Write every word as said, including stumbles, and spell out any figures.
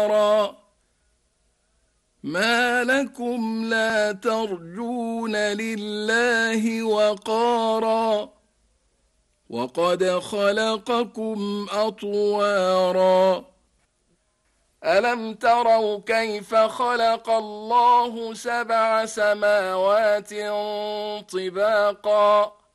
ما لكم لا ترجون لله وقارا وقد خلقكم أطوارا ألم تروا كيف خلق الله سبع سماوات طباقا